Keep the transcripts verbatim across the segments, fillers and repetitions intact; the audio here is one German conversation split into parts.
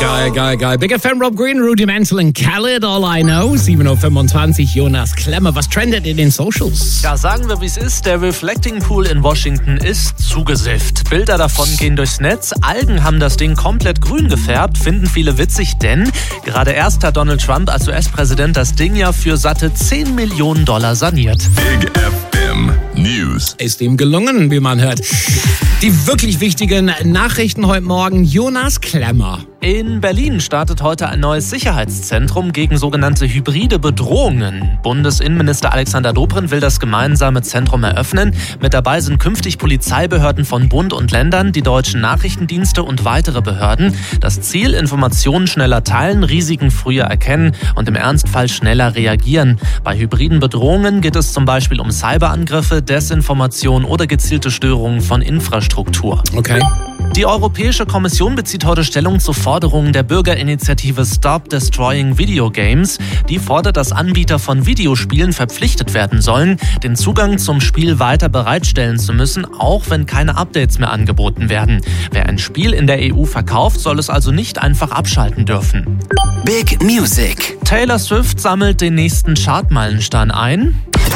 Geil, geil, geil. Big F M, Rob Green, Rudimental und Khaled, All I Know. sieben Uhr fünfundzwanzig, Jonas Klemmer. Was trendet in den Socials? Ja, sagen wir, wie es ist. Der Reflecting Pool in Washington ist zugesifft. Bilder davon gehen durchs Netz. Algen haben das Ding komplett grün gefärbt. Finden viele witzig, denn gerade erst hat Donald Trump als U S-Präsident das Ding ja für satte zehn Millionen Dollar saniert. Big F M News. Ist ihm gelungen, wie man hört. Die wirklich wichtigen Nachrichten heute Morgen. Jonas Klemmer. In Berlin startet heute ein neues Sicherheitszentrum gegen sogenannte hybride Bedrohungen. Bundesinnenminister Alexander Dobrindt will das gemeinsame Zentrum eröffnen. Mit dabei sind künftig Polizeibehörden von Bund und Ländern, die deutschen Nachrichtendienste und weitere Behörden. Das Ziel: Informationen schneller teilen, Risiken früher erkennen und im Ernstfall schneller reagieren. Bei hybriden Bedrohungen geht es zum Beispiel um Cyberangriffe, Desinformation oder gezielte Störungen von Infrastruktur. Okay. Die Europäische Kommission bezieht heute Stellung zu Forderungen der Bürgerinitiative Stop Destroying Video Games. Die fordert, dass Anbieter von Videospielen verpflichtet werden sollen, den Zugang zum Spiel weiter bereitstellen zu müssen, auch wenn keine Updates mehr angeboten werden. Wer ein Spiel in der E U verkauft, soll es also nicht einfach abschalten dürfen. Big Music. Taylor Swift sammelt den nächsten Chartmeilenstein ein.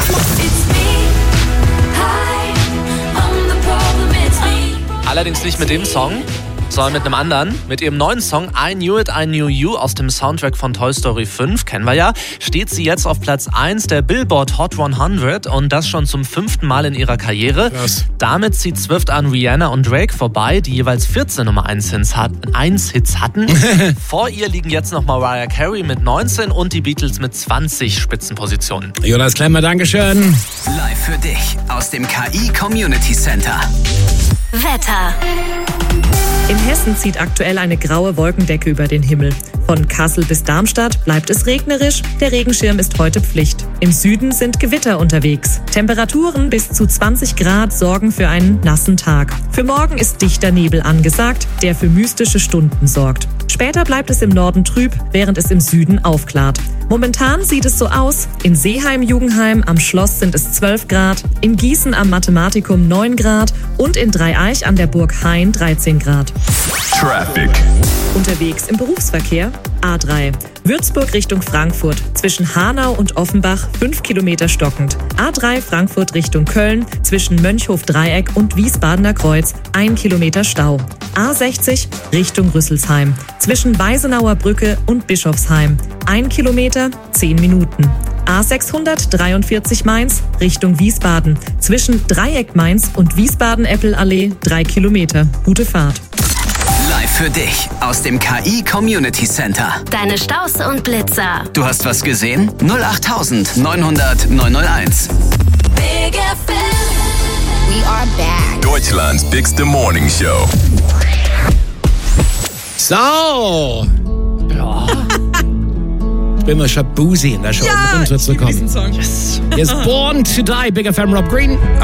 Allerdings nicht mit dem Song, sondern mit einem anderen. Mit ihrem neuen Song I Knew It, I Knew You aus dem Soundtrack von Toy Story fünf, kennen wir ja, steht sie jetzt auf Platz eins der Billboard Hot hundert und das schon zum fünften Mal in ihrer Karriere. Krass. Damit zieht Swift an Rihanna und Drake vorbei, die jeweils vierzehn Nummer eins Hits hatten. Vor ihr liegen jetzt noch Mariah Carey mit neunzehn und die Beatles mit zwanzig Spitzenpositionen. Jonas Klemmer, Dankeschön. Live für dich aus dem K I Community Center. Wetter. In Hessen zieht aktuell eine graue Wolkendecke über den Himmel. Von Kassel bis Darmstadt bleibt es regnerisch. Der Regenschirm ist heute Pflicht. Im Süden sind Gewitter unterwegs. Temperaturen bis zu zwanzig Grad sorgen für einen nassen Tag. Für morgen ist dichter Nebel angesagt, der für mystische Stunden sorgt. Später bleibt es im Norden trüb, während es im Süden aufklart. Momentan sieht es so aus: in Seeheim-Jugenheim am Schloss sind es zwölf Grad, in Gießen am Mathematikum neun Grad und in Dreieich an der Burg Hain dreizehn Grad. Traffic. Unterwegs im Berufsverkehr: A drei. Würzburg Richtung Frankfurt. Zwischen Hanau und Offenbach fünf Kilometer stockend. A drei Frankfurt Richtung Köln. Zwischen Mönchhof-Dreieck und Wiesbadener Kreuz ein Kilometer Stau. A sechzig Richtung Rüsselsheim. Zwischen Weisenauer Brücke und Bischofsheim. Ein Kilometer, zehn Minuten. A sechshundertdreiundvierzig Mainz Richtung Wiesbaden. Zwischen Dreieck Mainz und Wiesbaden-Eppelallee drei Kilometer. Gute Fahrt. Live für dich aus dem K I Community Center. Deine Staus und Blitzer. Du hast was gesehen? null acht neunhundert neunhunderteins. Big F M. We are back. Deutschland's Bigste Morning Show. So. Ja. Ich bin mal Shabuzi in der Show, Ja, um runterzukommen. Song. Yes. Yes, Born to Die, Big F M, Rob Green.